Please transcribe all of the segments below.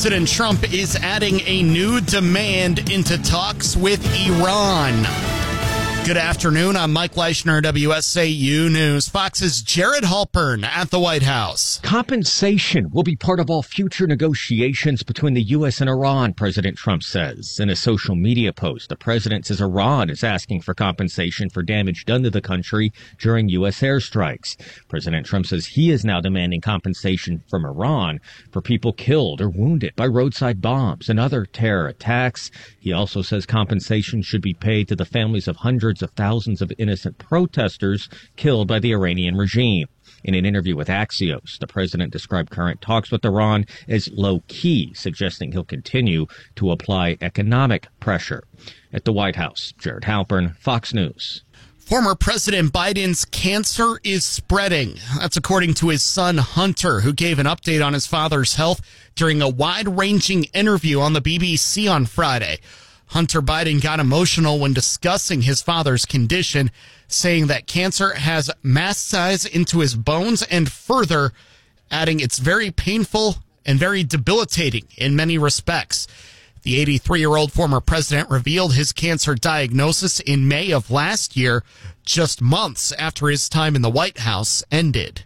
President Trump is adding a new demand into talks with Iran. Good afternoon. I'm Mike Leishner, WSAU News. Fox's Jared Halpern at the White House. Compensation will be part of all future negotiations between the U.S. and Iran, President Trump says. In a social media post, the president says Iran is asking for compensation for damage done to the country during U.S. airstrikes. President Trump says he is now demanding compensation from Iran for people killed or wounded by roadside bombs and other terror attacks. He also says compensation should be paid to the families of hundreds of thousands of innocent protesters killed by the Iranian regime. In an interview with Axios, the president described current talks with Iran as low-key, suggesting he'll continue to apply economic pressure. At the White House, Jared Halpern, Fox News. Former President Biden's cancer is spreading. That's according to his son, Hunter, who gave an update on his father's health during a wide-ranging interview on the BBC on Friday. Hunter Biden got emotional when discussing his father's condition, saying that cancer has metastasized into his bones, and further adding it's very painful and very debilitating in many respects. The 83-year-old former president revealed his cancer diagnosis in May of last year, just months after his time in the White House ended.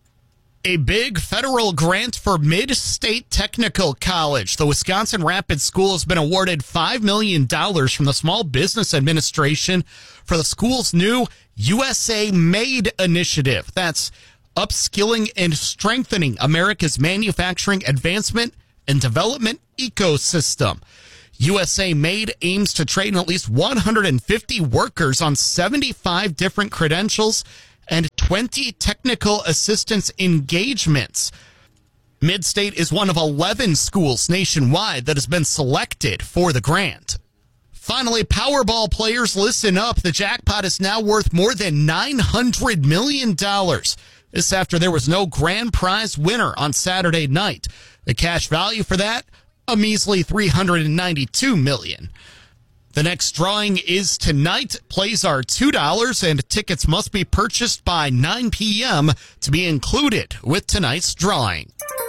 A big federal grant for Mid-State Technical College. The Wisconsin Rapids School has been awarded $5 million from the Small Business Administration for the school's new USA Made initiative. That's upskilling and strengthening America's manufacturing advancement and development ecosystem. USA Made aims to train at least 150 workers on 75 different credentials and 20 technical assistance engagements. Midstate is one of 11 schools nationwide that has been selected for the grant. Finally, Powerball players, listen up. The jackpot is now worth more than $900 million. This after there was no grand prize winner on Saturday night. The cash value for that, a measly $392 million. The next drawing is tonight. Plays are $2 and tickets must be purchased by 9 p.m. to be included with tonight's drawing.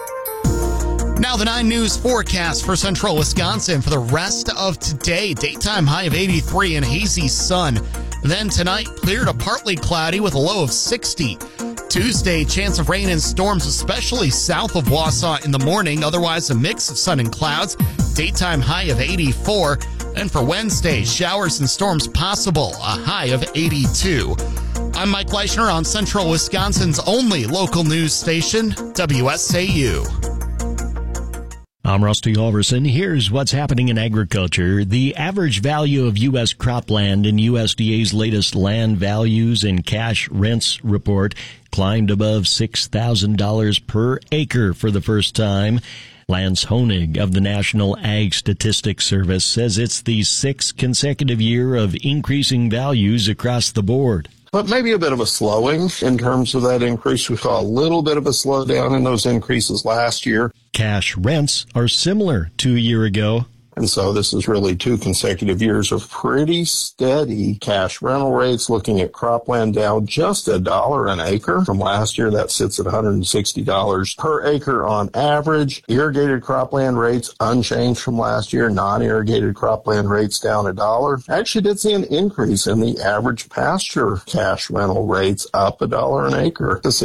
Now the 9 News forecast for central Wisconsin for the rest of today. Daytime high of 83 and hazy sun. Then tonight clear to partly cloudy with a low of 60. Tuesday, chance of rain and storms, especially south of Wausau in the morning. Otherwise, a mix of sun and clouds. Daytime high of 84. And for Wednesday, showers and storms possible, a high of 82. I'm Mike Leishner on Central Wisconsin's only local news station, WSAU. I'm Rusty Halverson. Here's what's happening in agriculture. The average value of U.S. cropland in USDA's latest land values and cash rents report climbed above $6,000 per acre for the first time. Lance Honig of the National Ag Statistics Service says it's the 6th consecutive year of increasing values across the board. But maybe a bit of a slowing in terms of that increase. We saw a little bit of a slowdown in those increases last year. Cash rents are similar to a year ago. And so this is really 2 consecutive years of pretty steady cash rental rates. Looking at cropland down just $1 an acre from last year. That sits at $160 per acre on average. Irrigated cropland rates unchanged from last year. Non-irrigated cropland rates down $1. Actually did see an increase in the average pasture cash rental rates, up $1 an acre to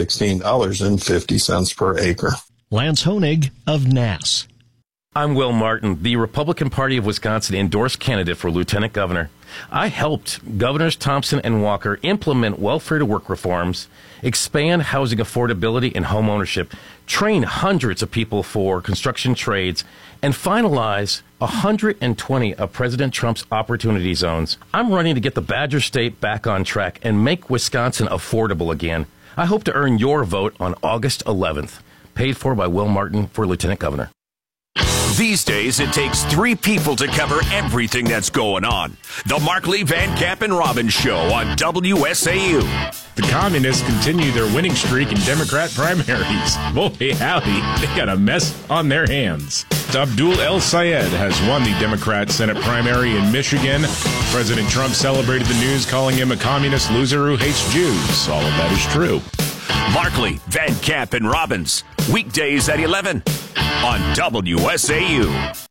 $16.50 per acre. Lance Honig of NASS. I'm Will Martin, the Republican Party of Wisconsin endorsed candidate for lieutenant governor. I helped Governors Thompson and Walker implement welfare-to-work reforms, expand housing affordability and home ownership, train hundreds of people for construction trades, and finalize 120 of President Trump's opportunity zones. I'm running to get the Badger State back on track and make Wisconsin affordable again. I hope to earn your vote on August 11th. Paid for by Will Martin for lieutenant governor. These days, it takes 3 people to cover everything that's going on. The Markley, Van Camp, and Robbins Show on WSAU. The communists continue their winning streak in Democrat primaries. Boy, howdy, they got a mess on their hands. Abdul El Sayed has won the Democrat Senate primary in Michigan. President Trump celebrated the news, calling him a communist loser who hates Jews. All of that is true. Markley, Van Camp, and Robbins. Weekdays at 11 on WSAU.